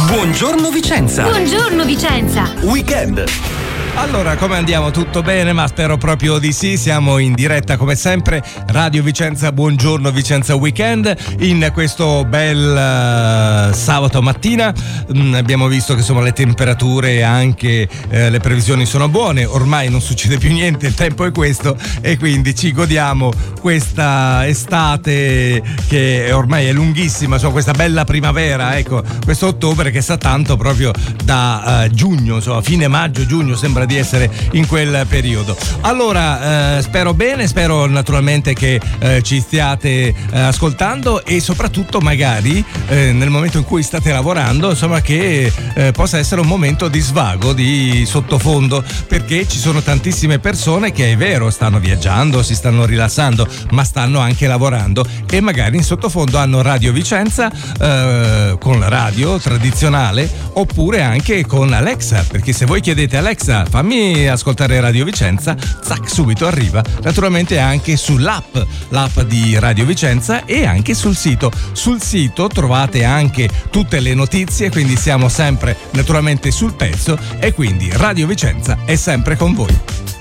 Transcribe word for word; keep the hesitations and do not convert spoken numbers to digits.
Buongiorno Vicenza. Buongiorno Vicenza. Weekend. Allora, come andiamo? Tutto bene? Ma spero proprio di sì. Siamo in diretta come sempre, Radio Vicenza, Buongiorno Vicenza Weekend, in questo bel uh, sabato mattina. Mm, abbiamo visto che insomma le temperature e anche eh, le previsioni sono buone. Ormai non succede più niente, il tempo è questo e quindi ci godiamo questa estate che ormai è lunghissima, insomma, questa bella primavera, ecco, questo ottobre che sa tanto proprio da uh, giugno, insomma, fine maggio, giugno, sembra di essere in quel periodo. Allora eh, spero bene, spero naturalmente che eh, ci stiate eh, ascoltando e soprattutto magari eh, nel momento in cui state lavorando, insomma, che eh, possa essere un momento di svago, di sottofondo, perché ci sono tantissime persone che è vero stanno viaggiando, si stanno rilassando, ma stanno anche lavorando e magari in sottofondo hanno Radio Vicenza eh, con la radio tradizionale oppure anche con Alexa, perché se voi chiedete Alexa fammi ascoltare Radio Vicenza, zac, subito arriva, naturalmente anche sull'app, l'app di Radio Vicenza e anche sul sito. Sul sito trovate anche tutte le notizie, quindi siamo sempre naturalmente sul pezzo e quindi Radio Vicenza è sempre con voi.